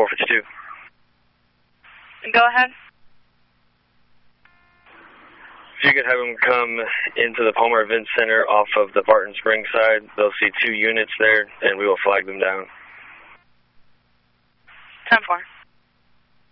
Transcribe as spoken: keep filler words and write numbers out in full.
fifty-two. Go ahead. If you could have them come into the Palmer Event Center off of the Barton Springs side, they'll see two units there, and we will flag them down. ten four.